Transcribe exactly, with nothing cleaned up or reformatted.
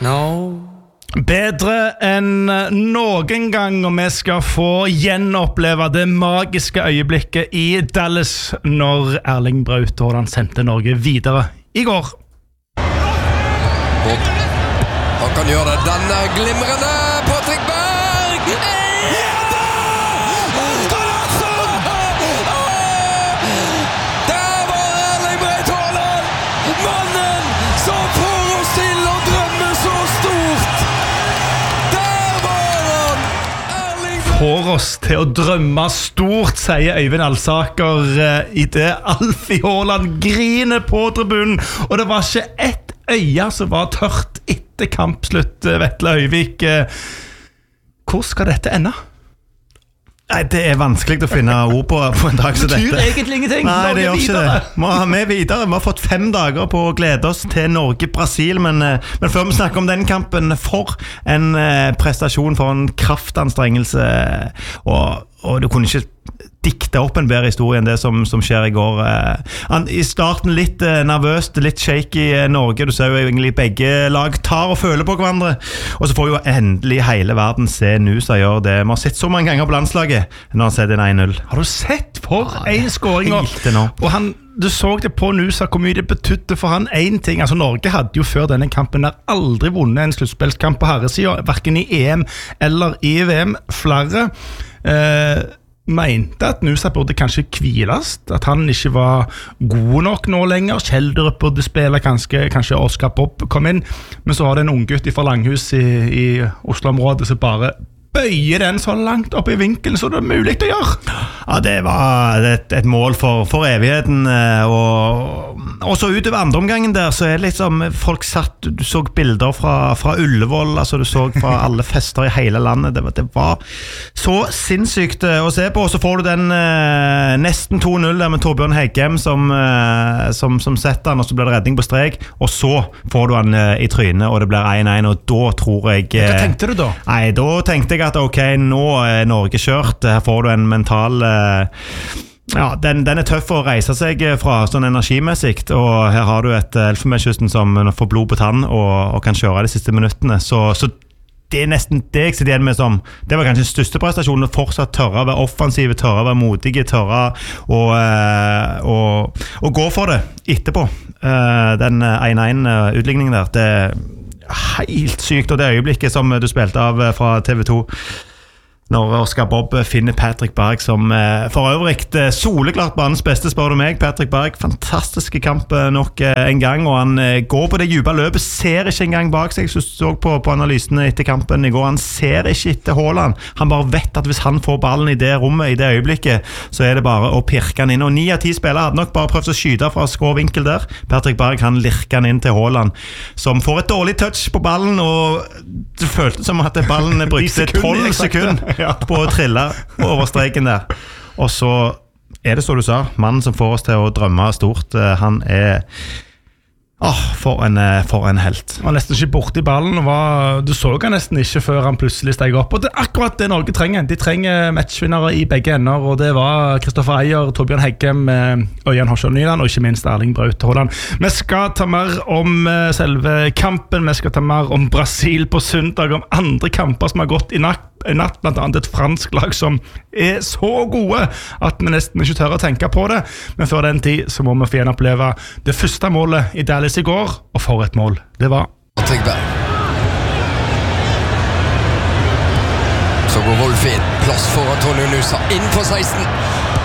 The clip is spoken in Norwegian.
No. Bedre enn noen gang, og vi skal få gjenoppleve det magiske øyeblikket i Dallas når Erling Braut Haaland sendte Norge videre i går. Og han kan gjøre det, denne glimrende Patrick Berg! Ja da! Golazo! Der var Erling Braut Haaland, mannen som får oss til å drømme så stort. Får oss til å drømme stort, sier Øyvind Alsaker i det Alfie Haaland griner på tribunen. Og det var ikke ett øye som var tørt etter kampslutt, Vetle Høyvik. Hvor skal dette ende? Nei, det er vanskelig å finne ord på, på en dag som dette. Det betyr egentlig ingenting. Nei, Norge det gjør ikke videre. det. Vi har med videre. Vi har fått fem dager på å glede oss til Norge-Brasil, men, men før vi snakker om den kampen, for en prestasjon, for en kraftanstrengelse, og, og du kunne ikke dikte opp en bedre historie enn det som, som skjer i går. Han, I starten litt eh, nervøst, litt shaky i Norge. Du ser jo egentlig begge lag tar og føler på hverandre. Og så får jo endelig hele verden se Nusa gjøre det. Vi har sett så mange ganger på landslaget når han setter en en null. Har du sett for en scoring? Og han, du så det på Nusa, hvor mye det betydde for han. En ting, altså Norge hadde jo før denne kampen der aldri vunnet en sluttspillskamp på herresiden, hverken i E M eller i V M. Flere eh, mente at Nusa burde kanskje kvilast, at han ikke var god nok nå lenger. Kjelderup burde spille, kanskje, kanskje Oscar Bob kom inn, men så var det en unggutt fra Langhus i, i Oslo-området som bare bøyer den så langt opp i vinkelen så det er mulig å gjøre. Ja, det var et, et mål for, for evigheten, og, og så utover andre omgangen der, så er det liksom, folk satt, du så bilder fra, fra Ullevål, altså du så fra alle fester i hele landet, det var, det var så sinnssykt å se på, og så får du den eh, nesten to null der med Torbjørn Heggem som, eh, som, som setter han, og så blir det redning på strek, og så får du han eh, i trynet, og det blir en en, og da tror jeg... Eh, Hva tenkte du da? Nei, da tenkte jeg at ok, nå er Norge kjørt. Her får du en mental ja, den, den er tøff å reise seg fra sånn energimessig, og her har du et Elfenbenskysten som får blod på tann og, og kan kjøre de siste minuttene, så, så det er nesten det jeg sitter igjen med som det var kanskje den største prestasjonen, å fortsatt tørre å være offensive, tørre å være modige, tørre å, å, å gå for det etterpå. Den en en utligningen der, det helt sykt, og det øyeblikket som du spilte av fra T V to når Oscar Bob finner Patrick Berg som for øvrig soleklart banens beste, spør du meg. Patrick Berg, fantastiske kamp nok en gang, og han går på det dype løpet, ser ikke engang bak seg. Så så på, på analysene etter kampen i går, han ser ikke etter Haaland, han bare vet at hvis han får ballen i det rommet, i det øyeblikket, så er det bare å pirke han inn, og ni av ti spillere hadde nok bare prøvd å skyte fra skårvinkel der. Patrick Berg, han lirker han inn til Haaland, som får et dårlig touch på ballen, og det føltes som at ballen brukte tolv sekunder ja. på å trille over streken der. Og så er det så du sa, mannen som får oss til å drømme stort, han er åh, for en, for en helt. Han var nesten ikke borte i ballen, og var, du så han nesten ikke før han plutselig steg opp, og det er akkurat det Norge trenger. De trenger matchvinnere i begge ender, og det var Kristoffer Eier, Torbjørn Heggem, Ørjan Horsson Nyland, og ikke minst Erling Braut Haaland. Vi skal ta mer om selve kampen, vi skal ta mer om Brasil på søndag, om andre kamper som har gått i natt, i natt, blant annet et fransk lag som er så gode at vi nesten ikke tør å tenke på det, men før den tid så må vi få gjenoppleve det første målet i Dallas i går, og for et mål det var. Patrick Berg. Så går Wolf inn, plass for Antonio Nusa, inn på seksten.